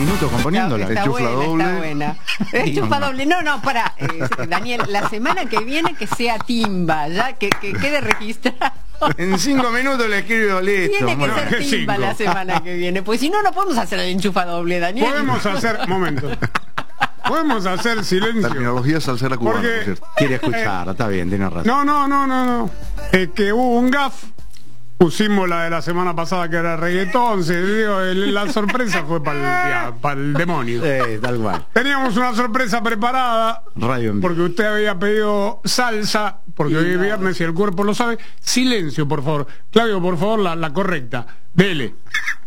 minutos componiéndola. Está Enchufa buena, doble. está buena. Enchufa doble. No, para. Daniel, la semana que viene que sea timba, ya que quede registrado. En 5 minutos le escribo listo. Tiene que Bueno, ser timba la semana que viene. Pues si no, no podemos hacer el enchufa doble, Daniel. Podemos hacer, momento. Podemos hacer silencio. terminología salsera cubana, Porque- por cierto. Quiere escuchar, está bien, tiene razón. No. Que hubo un gaf. Pusimos la de la semana pasada que era reggaetón. La sorpresa fue para el demonio. Tal cual. Teníamos una sorpresa preparada. Radio en vivo. Porque usted había pedido salsa. Porque hoy es viernes y el cuerpo lo sabe. Silencio, por favor. Claudio, por favor, la correcta. Dele.